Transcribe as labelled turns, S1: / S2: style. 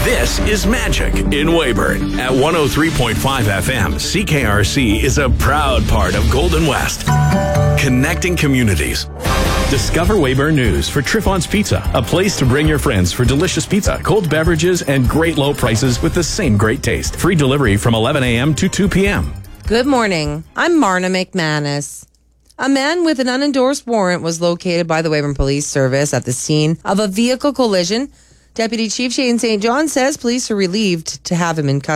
S1: This is Magic in Weyburn. At 103.5 FM, CKRC is a proud part of Golden West. Connecting communities. Discover Weyburn News for Triffon's Pizza, a place to bring your friends for delicious pizza, cold beverages, and great low prices with the same great taste. Free delivery from 11 a.m. to 2 p.m.
S2: Good morning. I'm Marna McManus. A man with an unendorsed warrant was located by the Weyburn Police Service at the scene of a vehicle collision. Deputy Chief Shane St. John says police are relieved to have him in custody.